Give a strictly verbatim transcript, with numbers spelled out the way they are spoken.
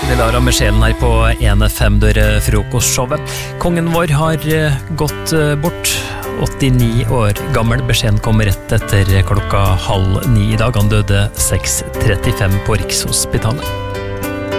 Lara med sjelen her på en fem døre frokostshowet. Kongen vår har gått bort, åttini år gammel. Beskjeden kom rett etter klokka halv ni i dag. Han døde seks trettifem på Rikshospitalet.